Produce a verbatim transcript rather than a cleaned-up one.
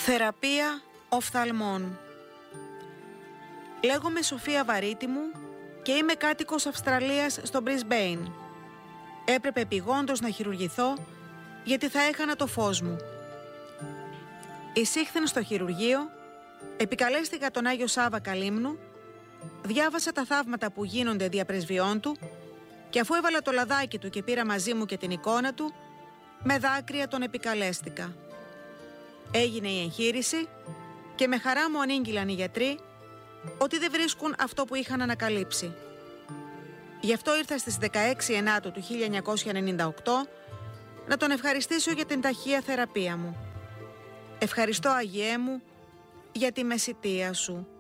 Θεραπεία οφθαλμών. Λέγομαι Σοφία Βαρύτιμου και είμαι κάτοικος Αυστραλίας στο Brisbane. Έπρεπε επειγόντως να χειρουργηθώ γιατί θα έχανα το φως μου. Εισήχθην στο χειρουργείο, επικαλέστηκα τον Άγιο Σάββα Καλύμνου, διάβασα τα θαύματα που γίνονται δια πρεσβειών του και αφού έβαλα το λαδάκι του και πήρα μαζί μου και την εικόνα του, με δάκρυα τον επικαλέστηκα. Έγινε η εγχείρηση και με χαρά μου ανήγγειλαν οι γιατροί ότι δεν βρίσκουν αυτό που είχαν ανακαλύψει. Γι' αυτό ήρθα στις δεκαέξι Ενάτου του χίλια εννιακόσια ενενήντα οκτώ να τον ευχαριστήσω για την ταχεία θεραπεία μου. Ευχαριστώ, Άγιέ μου, για τη μεσιτεία σου.